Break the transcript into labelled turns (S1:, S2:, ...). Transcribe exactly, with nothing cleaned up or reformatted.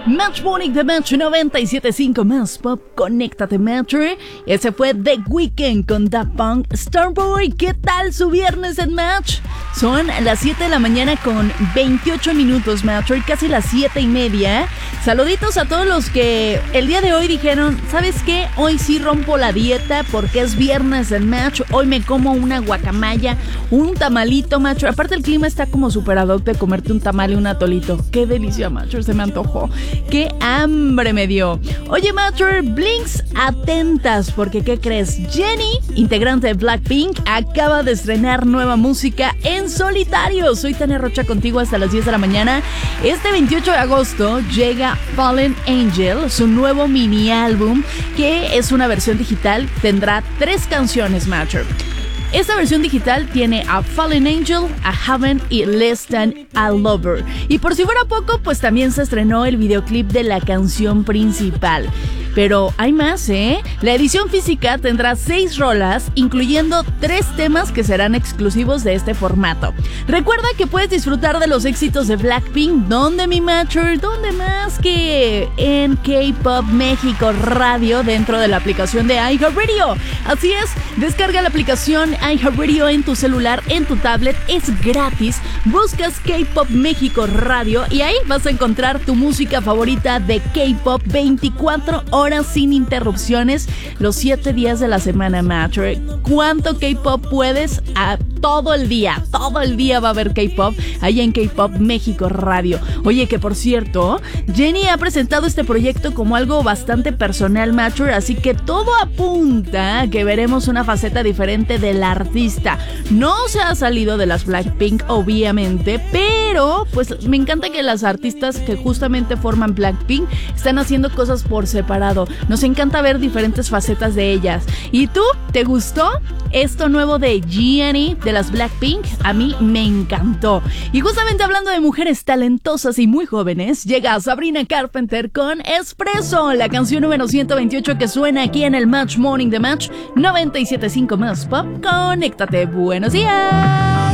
S1: Match Morning de Match noventa y siete punto cinco más Pop, conéctate Match. Ese fue The Weeknd con Daft Punk, Starboy. ¿Qué tal su viernes en Match? Son las siete de la mañana con veintiocho minutos Match, casi las siete y media. Saluditos a todos los que el día de hoy dijeron, ¿sabes qué? Hoy sí rompo la dieta porque es viernes en Match. Hoy me como una guacamaya, un tamalito Match. Aparte el clima está como super ad hoc de comerte un tamal y un atolito. Qué delicia Match, se me antojó. ¡Qué hambre me dio! Oye, Matcher, Blinks, atentas, porque ¿qué crees? Jennie, integrante de Blackpink, acaba de estrenar nueva música en solitario. Soy Tania Rocha contigo hasta las diez de la mañana. Este veintiocho de agosto llega Fallen Angel, su nuevo mini álbum, que es una versión digital. Tendrá tres canciones, Matcher. Esta versión digital tiene a Fallen Angel, a Heaven y Less Than a Lover. Y por si fuera poco, pues también se estrenó el videoclip de la canción principal. Pero hay más, ¿eh? La edición física tendrá seis rolas, incluyendo tres temas que serán exclusivos de este formato. Recuerda que puedes disfrutar de los éxitos de Blackpink. ¿Dónde, mi Matcher? ¿Dónde más que en K-Pop México Radio dentro de la aplicación de iHeartRadio? Así es, descarga la aplicación iHeartRadio en tu celular, en tu tablet, es gratis. Buscas K-Pop México Radio y ahí vas a encontrar tu música favorita de K-Pop veinticuatro horas sin interrupciones, los siete días de la semana, Match. ¿Cuánto K-Pop puedes? A todo el día, todo el día va a haber K-Pop ahí en K-Pop México Radio. Oye, que por cierto, Jennie ha presentado este proyecto como algo bastante personal, Match, así que todo apunta a que veremos una faceta diferente de la artista. No se ha salido de las Blackpink, obviamente, pero pues me encanta que las artistas que justamente forman Blackpink están haciendo cosas por separado. Nos encanta ver diferentes facetas de ellas. ¿Y tú? ¿Te gustó esto nuevo de Jennie de las Blackpink? A mí me encantó. Y justamente hablando de mujeres talentosas y muy jóvenes, llega Sabrina Carpenter con Espresso, la canción número ciento veintiocho que suena aquí en el Match Morning de Match noventa y siete punto cinco más Pop. Conéctate. Buenos días.